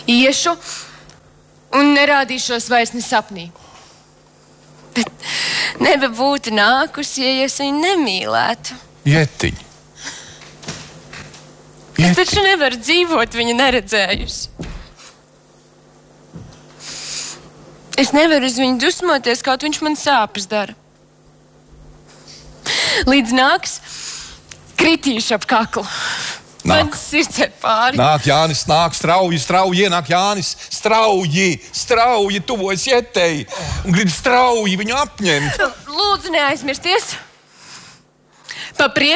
iešu un nerādīšos vairs ne sapnī. Bet nebūtu nākusi, ja es viņu nemīlētu. Ietiņ. Es taču nevaru dzīvot viņu neredzējusi. Es nevaru uz viņu dusmoties, kaut viņš man sāpes dara. Līdz nāks, kritīšu ap kaklu. Man sirds ir pāri. Nāk Jānis, nāk strauji, ienāk Jānis. Strauji tuvojas Ietei un grib strauji viņu apņemt. Lūdzu, neaizmirsties. Pa priekšu